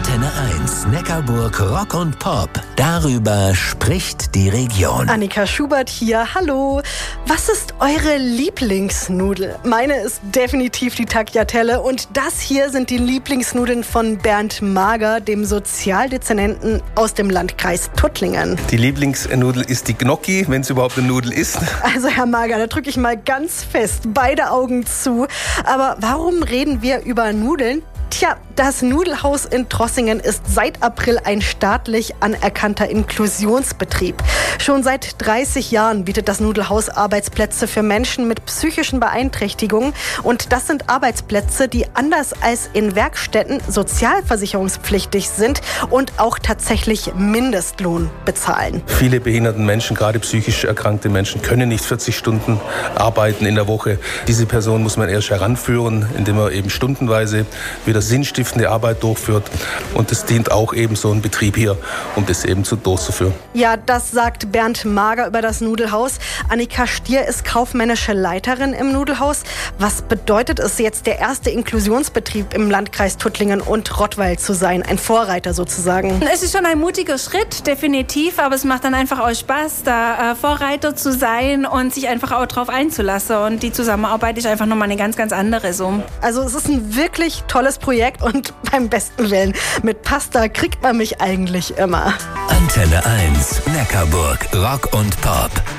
Antenne 1, Neckarburg Rock und Pop. Darüber spricht die Region. Annika Schubert hier, hallo. Was ist eure Lieblingsnudel? Meine ist definitiv die Tagliatelle und das hier sind die Lieblingsnudeln von Bernd Mager, dem Sozialdezernenten aus dem Landkreis Tuttlingen. Die Lieblingsnudel ist die Gnocchi, wenn es überhaupt eine Nudel ist. Also Herr Mager, da drücke ich mal ganz fest beide Augen zu. Aber warum reden wir über Nudeln? Tja, das Nudelhaus in Trossingen ist seit April ein staatlich anerkannter Inklusionsbetrieb. Schon seit 30 Jahren bietet das Nudelhaus Arbeitsplätze für Menschen mit psychischen Beeinträchtigungen. Und das sind Arbeitsplätze, die anders als in Werkstätten sozialversicherungspflichtig sind und auch tatsächlich Mindestlohn bezahlen. Viele behinderten Menschen, gerade psychisch erkrankte Menschen, können nicht 40 Stunden arbeiten in der Woche. Diese Person muss man erst heranführen, indem man eben stundenweise wieder sinnstiftende Arbeit durchführt. Und es dient auch eben so ein Betrieb hier, um das eben durchzuführen. Ja, das sagt Bernd Mager über das Nudelhaus. Annika Stier ist kaufmännische Leiterin im Nudelhaus. Was bedeutet es jetzt, der erste Inklusionsbetrieb im Landkreis Tuttlingen und Rottweil zu sein? Ein Vorreiter sozusagen. Es ist schon ein mutiger Schritt, definitiv. Aber es macht dann einfach auch Spaß, da Vorreiter zu sein und sich einfach auch drauf einzulassen. Und die Zusammenarbeit ist einfach nochmal eine ganz, ganz andere so. Also es ist ein wirklich tolles Projekt und beim besten Willen, mit Pasta kriegt man mich eigentlich immer. Antenne 1, Neckarburg Rock und Pop.